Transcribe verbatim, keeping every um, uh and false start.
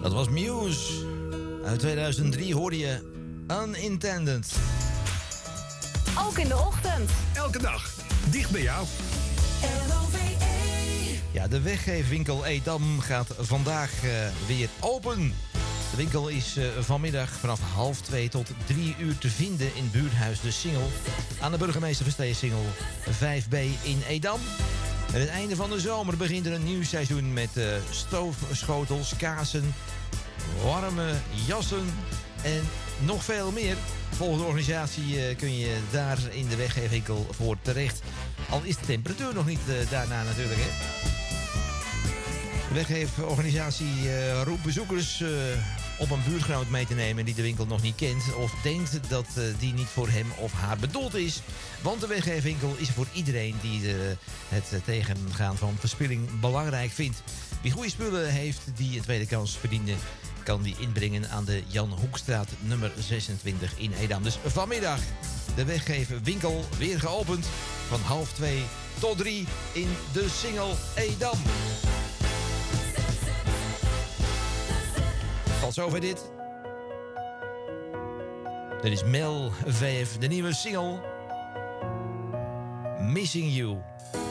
Dat was Muse. Uit tweeduizend drie hoorde je Unintended. Ook in de ochtend. Elke dag. Dicht bij jou. L O V E. Ja, de weggeefwinkel Edam gaat vandaag uh, weer open. De winkel is uh, vanmiddag vanaf half twee tot drie uur te vinden in buurthuis De Singel. Aan de burgemeester Versteeg Singel vijf B in Edam. Met het einde van de zomer begint er een nieuw seizoen met uh, stoofschotels, kazen, warme jassen en nog veel meer. Volgens de organisatie uh, kun je daar in de weggeefwinkel voor terecht. Al is de temperatuur nog niet uh, daarna natuurlijk, hè. De weggeeforganisatie uh, roept bezoekers uh, op een buurtgenoot mee te nemen die de winkel nog niet kent of denkt dat uh, die niet voor hem of haar bedoeld is. Want de weggeefwinkel is voor iedereen die uh, het uh, tegengaan van verspilling belangrijk vindt. Wie goede spullen heeft die een tweede kans verdienen, kan die inbrengen aan de Jan Hoekstraat nummer zesentwintig in Edam. Dus vanmiddag de weggeefwinkel weer geopend van half twee tot drie in De Singel Edam. Tot zover dit. Dit is Mel V F, de nieuwe single Missing You.